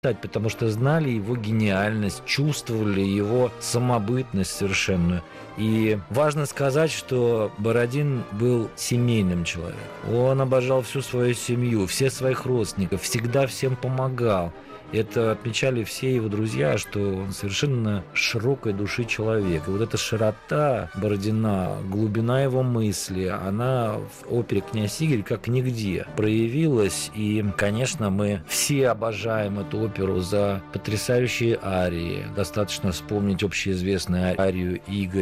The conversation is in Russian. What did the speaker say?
потому что знали его гениальность, чувствовали его самобытность совершенную. И важно сказать, что Бородин был семейным человеком. Он обожал всю свою семью, всех своих родственников, всегда всем помогал. Это отмечали все его друзья, что он совершенно широкой души человек. И вот эта широта Бородина, глубина его мысли, она в опере «Князь Игорь» как нигде проявилась. И, конечно, мы все обожаем эту оперу за потрясающие арии. Достаточно вспомнить общеизвестную арию «Игорь».